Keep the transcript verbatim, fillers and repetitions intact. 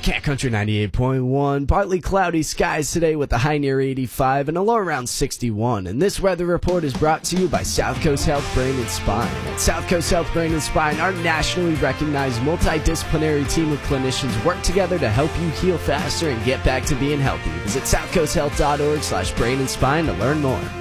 Cat Country ninety-eight point one. Partly cloudy skies today with a high near eighty-five and a low around sixty-one. And this weather report is brought to you by South Coast Health Brain and Spine. At South Coast Health Brain and Spine, our nationally recognized multidisciplinary team of clinicians work together to help you heal faster and get back to being healthy. Visit southcoasthealth.org slash brain and spine to learn more.